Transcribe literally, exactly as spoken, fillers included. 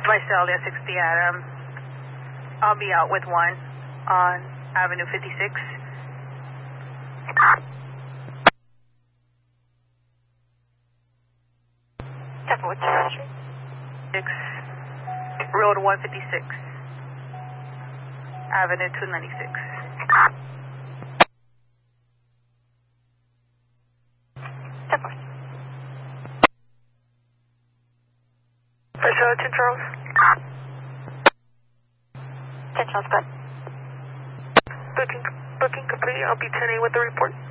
Visalia, sixty Adam. I'll be out with one on Avenue fifty-six. Seven, what's your street? Six, Road one fifty-six, Avenue two ninety-six. Seven. Visalia, ten Charles. ten Charles, good. Booking, booking complete. I'll be ten A with the report.